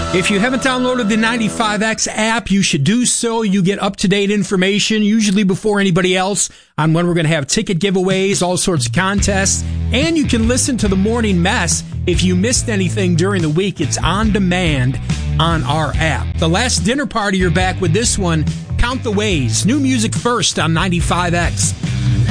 If you haven't downloaded the 95X app, you should do so. You get up-to-date information, usually before anybody else, on when we're going to have ticket giveaways, all sorts of contests. And you can listen to the Morning Mess. If you missed anything during the week, it's on demand on our app. The Last Dinner Party, you're back with this one, Count the Ways. New music first on 95X.